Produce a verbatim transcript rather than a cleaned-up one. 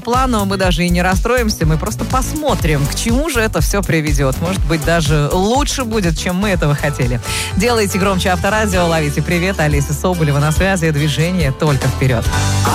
плану мы даже и не расстроимся, мы просто посмотрим, к чему же это все приведет. Может быть, даже лучше будет, чем мы этого хотели. Делайте громче Авторадио, ловите привет. Алиса Соболева на связи. Движение только вперед.